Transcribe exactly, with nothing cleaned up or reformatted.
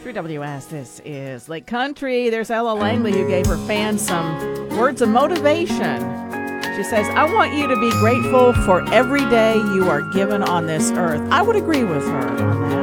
three W S, this is Lake Country. There's Ella Langley, who gave her fans some words of motivation. She says, I want you to be grateful for every day you are given on this earth. I would agree with her on that.